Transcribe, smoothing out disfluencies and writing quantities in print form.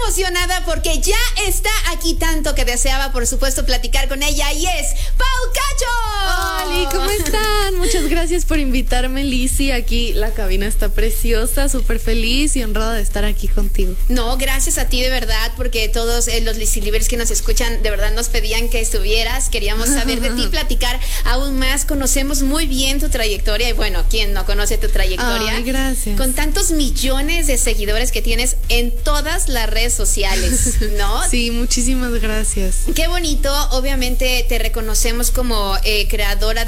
emocionada porque ya está aquí, tanto que deseaba, por supuesto, platicar con ella, y es Pau Cacho. Hola, ¿cómo están? Muchas gracias por invitarme, Lizzy. Aquí la cabina está preciosa, súper feliz y honrada de estar aquí contigo. No, gracias a ti de verdad, porque todos los Lizzy Livers que nos escuchan de verdad nos pedían que estuvieras. Queríamos saber de ti, platicar aún más. Conocemos muy bien tu trayectoria y bueno, ¿quién no conoce tu trayectoria? Ay, gracias. Con tantos millones de seguidores que tienes en todas las redes sociales, ¿no? Sí, muchísimas gracias. Qué bonito. Obviamente te reconocemos como creadora